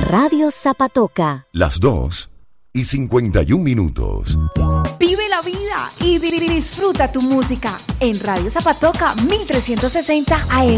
Radio Zapatoca. Las 2:51. Vive la vida y disfruta tu música en Radio Zapatoca 1360 AM.